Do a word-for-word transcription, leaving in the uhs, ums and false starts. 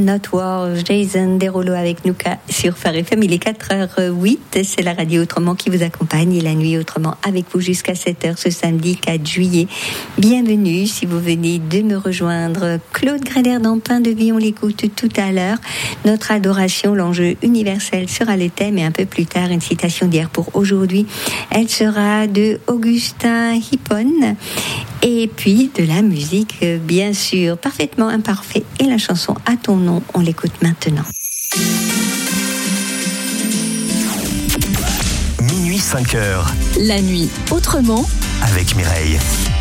Not War, Jason Derulo avec nous sur Phare F M. Il est quatre heures huit, c'est la radio Autrement qui vous accompagne et la nuit Autrement avec vous jusqu'à sept heures ce samedi quatre juillet. Bienvenue si vous venez de me rejoindre. Claude Gréder d'Ampin de Vie, on l'écoute tout à l'heure. Notre adoration, l'enjeu universel sera le thème et un peu plus tard une citation d'hier pour aujourd'hui. Elle sera de Augustin Hippon et puis de la musique bien sûr, parfaitement imparfait et la chanson À ton nom. On l'écoute maintenant. Minuit cinq heures. La nuit autrement avec Mireille.